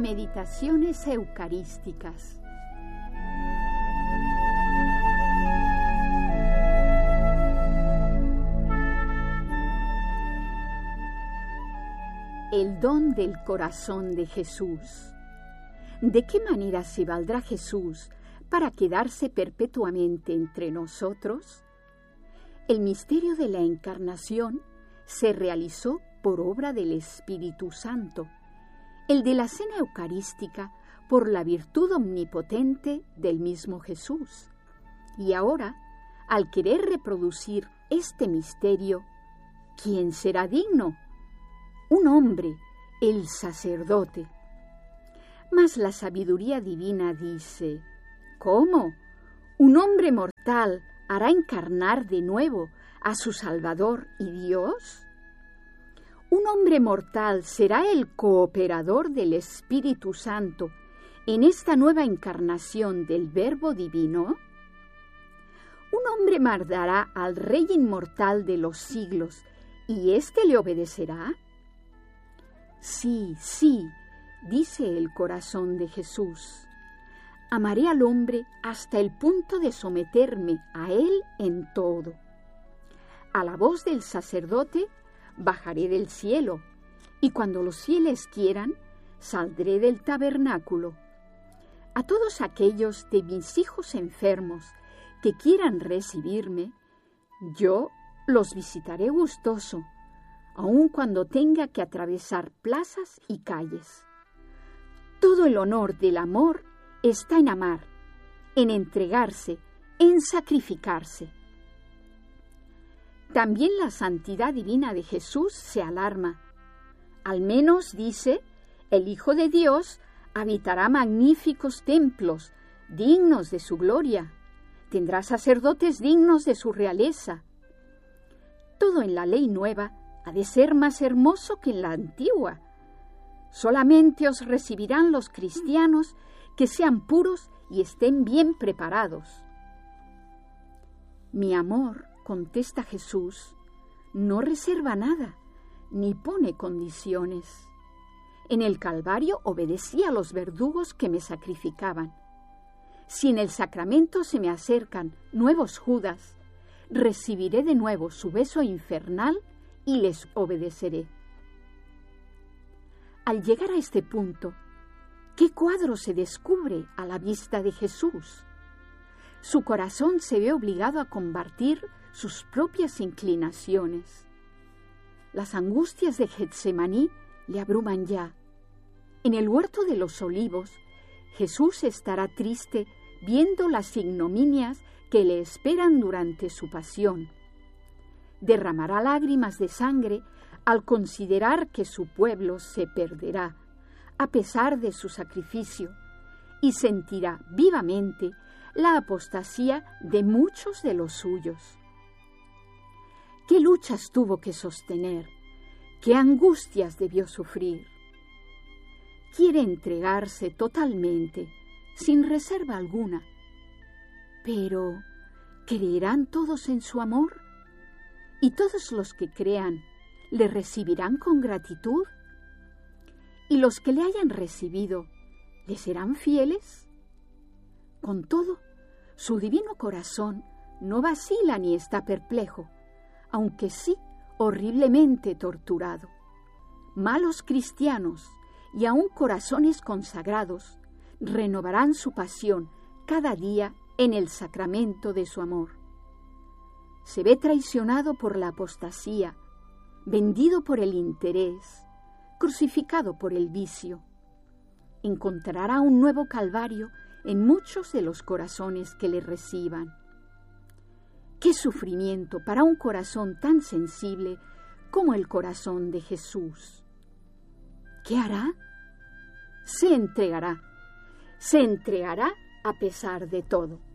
Meditaciones Eucarísticas. El don del corazón de Jesús. ¿De qué manera se valdrá Jesús para quedarse perpetuamente entre nosotros? El misterio de la Encarnación se realizó por obra del Espíritu Santo, el de la cena eucarística por la virtud omnipotente del mismo Jesús. Y ahora, al querer reproducir este misterio, ¿quién será digno? Un hombre, el sacerdote. Mas la sabiduría divina dice, ¿cómo? ¿Un hombre mortal hará encarnar de nuevo a su Salvador y Dios? ¿Un hombre mortal será el cooperador del Espíritu Santo en esta nueva encarnación del Verbo Divino? ¿Un hombre mandará al Rey inmortal de los siglos y éste le obedecerá? Sí, sí, dice el corazón de Jesús. Amaré al hombre hasta el punto de someterme a él en todo. A la voz del sacerdote bajaré del cielo, y cuando los fieles quieran, saldré del tabernáculo. A todos aquellos de mis hijos enfermos que quieran recibirme, yo los visitaré gustoso, aun cuando tenga que atravesar plazas y calles. Todo el honor del amor está en amar, en entregarse, en sacrificarse. También la santidad divina de Jesús se alarma. Al menos, dice, el Hijo de Dios habitará magníficos templos, dignos de su gloria. Tendrá sacerdotes dignos de su realeza. Todo en la ley nueva ha de ser más hermoso que en la antigua. Solamente os recibirán los cristianos que sean puros y estén bien preparados. Mi amor, contesta Jesús, no reserva nada, ni pone condiciones. En el Calvario obedecí a los verdugos que me sacrificaban. Si en el sacramento se me acercan nuevos Judas, recibiré de nuevo su beso infernal y les obedeceré. Al llegar a este punto, ¿qué cuadro se descubre a la vista de Jesús? Su corazón se ve obligado a combatir sus propias inclinaciones. Las angustias de Getsemaní le abruman ya. En el huerto de los olivos, Jesús estará triste viendo las ignominias que le esperan durante su pasión. Derramará lágrimas de sangre al considerar que su pueblo se perderá, a pesar de su sacrificio, y sentirá vivamente la apostasía de muchos de los suyos. ¿Qué luchas tuvo que sostener? ¿Qué angustias debió sufrir? Quiere entregarse totalmente, sin reserva alguna. Pero, ¿creerán todos en su amor? ¿Y todos los que crean le recibirán con gratitud? ¿Y los que le hayan recibido le serán fieles? Con todo, su divino corazón no vacila ni está perplejo, aunque sí horriblemente torturado. Malos cristianos y aun corazones consagrados renovarán su pasión cada día en el sacramento de su amor. Se ve traicionado por la apostasía, vendido por el interés, crucificado por el vicio. Encontrará un nuevo calvario en muchos de los corazones que le reciban. ¡Qué sufrimiento para un corazón tan sensible como el corazón de Jesús! ¿Qué hará? Se entregará a pesar de todo.